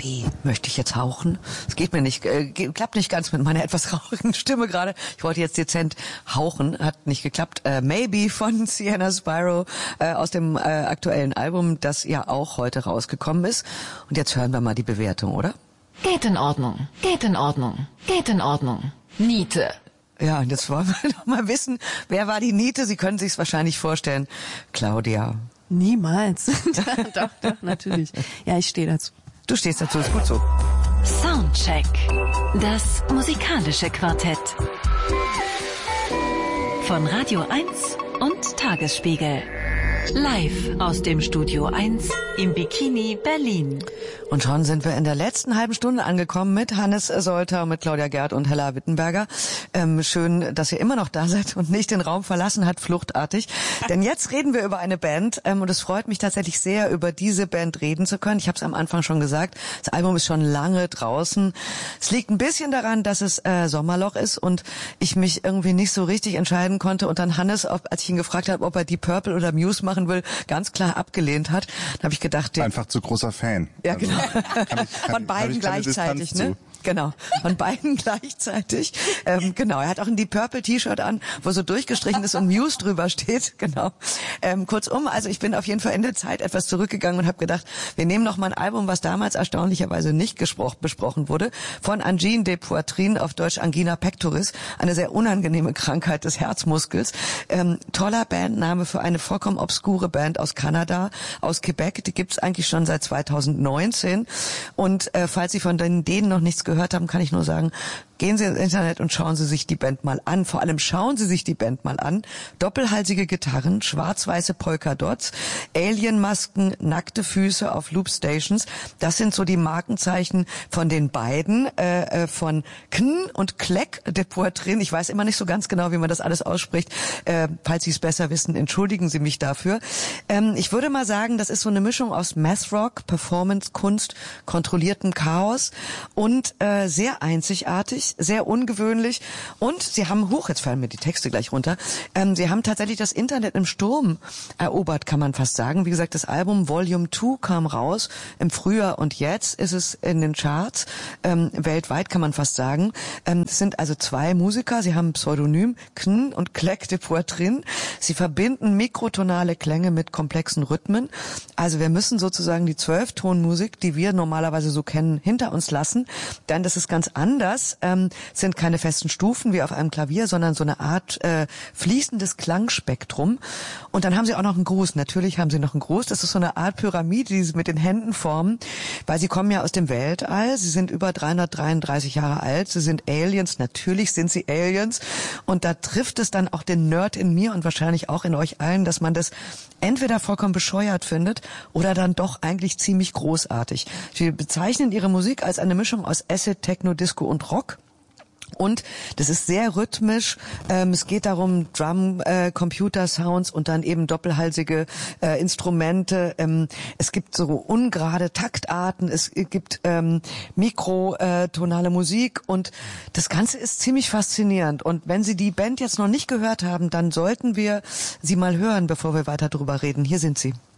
Maybe möchte ich jetzt hauchen. Es geht mir nicht, klappt nicht ganz mit meiner etwas rauchigen Stimme gerade. Ich wollte jetzt dezent hauchen, hat nicht geklappt. Maybe von Sienna Spyro aus dem aktuellen Album, das ja auch heute rausgekommen ist. Und jetzt hören wir mal die Bewertung, oder? Geht in Ordnung, geht in Ordnung, geht in Ordnung. Niete. Ja, und jetzt wollen wir noch mal wissen, wer war die Niete? Sie können sich's wahrscheinlich vorstellen. Claudia. Niemals. doch, natürlich. Ja, ich stehe dazu. Du stehst dazu, ist gut so. Soundcheck. Das musikalische Quartett. Von Radio 1 und Tagesspiegel. Live aus dem Studio 1 im Bikini Berlin. Und schon sind wir in der letzten halben Stunde angekommen mit Hannes Solter, mit Claudia Gerd und Hella Wittenberger. Schön, dass ihr immer noch da seid und nicht den Raum verlassen habt, fluchtartig. Denn jetzt reden wir über eine Band und es freut mich tatsächlich sehr, über diese Band reden zu können. Ich habe es am Anfang schon gesagt, das Album ist schon lange draußen. Es liegt ein bisschen daran, dass es Sommerloch ist und ich mich irgendwie nicht so richtig entscheiden konnte und dann Hannes, als ich ihn gefragt habe, ob er Deep Purple oder Muse machen will, ganz klar abgelehnt hat. Da habe ich gedacht, einfach zu großer Fan. Ja, genau. Von beiden gleichzeitig, ne? Genau, von beiden gleichzeitig. Genau, er hat auch ein Deep Purple T-Shirt an, wo so durchgestrichen ist und Muse drüber steht. Genau. Kurzum, also ich bin auf jeden Fall in der Zeit etwas zurückgegangen und habe gedacht, wir nehmen noch mal ein Album, was damals erstaunlicherweise nicht besprochen wurde, von Angine de Poitrine, auf Deutsch Angina pectoris, eine sehr unangenehme Krankheit des Herzmuskels. Toller Bandname für eine vollkommen obskure Band aus Kanada, aus Quebec. Die gibt's eigentlich schon seit 2019. Und falls Sie von denen noch nichts gehört haben, kann ich nur sagen, gehen Sie ins Internet und schauen Sie sich die Band mal an. Vor allem schauen Sie sich die Band mal an. Doppelhalsige Gitarren, schwarz-weiße Polkadots, Alienmasken, nackte Füße auf Loopstations. Das sind so die Markenzeichen von den beiden, von Kn und Kleck de Poitrine. Ich weiß immer nicht so ganz genau, wie man das alles ausspricht. Falls Sie es besser wissen, entschuldigen Sie mich dafür. Ich würde mal sagen, das ist so eine Mischung aus Math-Rock, Performance-Kunst, kontrolliertem Chaos und sehr einzigartig, sehr ungewöhnlich und sie haben, jetzt fallen mir die Texte gleich runter, sie haben tatsächlich das Internet im Sturm erobert, kann man fast sagen. Wie gesagt, das Album Volume 2 kam raus im Frühjahr und jetzt ist es in den Charts, weltweit kann man fast sagen. Es sind also zwei Musiker, sie haben ein Pseudonym, Kn und Kleck de Poitrine. Sie verbinden mikrotonale Klänge mit komplexen Rhythmen. Also wir müssen sozusagen die 12-Ton-Musik, die wir normalerweise so kennen, hinter uns lassen, denn das ist ganz anders. Sind keine festen Stufen wie auf einem Klavier, sondern so eine Art fließendes Klangspektrum. Und dann haben sie auch noch einen Gruß. Natürlich haben sie noch einen Gruß. Das ist so eine Art Pyramide, die sie mit den Händen formen, weil sie kommen ja aus dem Weltall. Sie sind über 333 Jahre alt. Sie sind Aliens. Natürlich sind sie Aliens. Und da trifft es dann auch den Nerd in mir und wahrscheinlich auch in euch allen, dass man das entweder vollkommen bescheuert findet oder dann doch eigentlich ziemlich großartig. Sie bezeichnen ihre Musik als eine Mischung aus Acid, Techno, Disco und Rock. Und das ist sehr rhythmisch. Es geht darum, Drum, Computer-Sounds und dann eben doppelhalsige Instrumente. Es gibt so ungerade Taktarten. Es gibt mikrotonale Musik. Und das Ganze ist ziemlich faszinierend. Und wenn Sie die Band jetzt noch nicht gehört haben, dann sollten wir sie mal hören, bevor wir weiter drüber reden. Hier sind sie.